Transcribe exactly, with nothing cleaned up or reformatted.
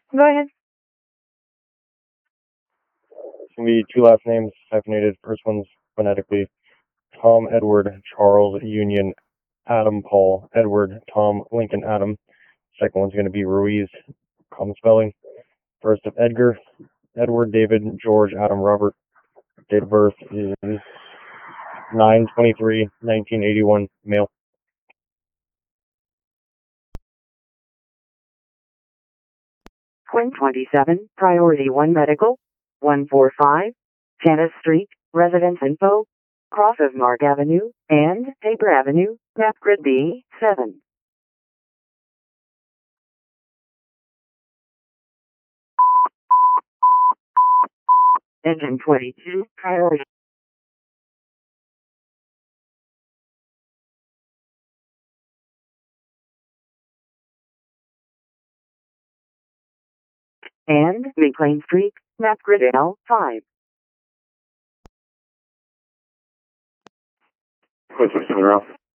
Go ahead. It's going to be two last names hyphenated. First one's phonetically Tom Edward Charles Union Adam Paul Edward Tom Lincoln Adam. Second one's going to be Ruiz, common spelling. First of Edgar Edward David George Adam Robert. Date of birth is nine twenty-three nineteen eighty-one, male. Quinn twenty-seven, Priority one Medical, one forty-five, Janice Street, Residence Info, cross of Mark Avenue, and Paper Avenue, map grid B, seven. Engine twenty-two, Priority. And McLean Street, map grid L, five. Quick, turn around.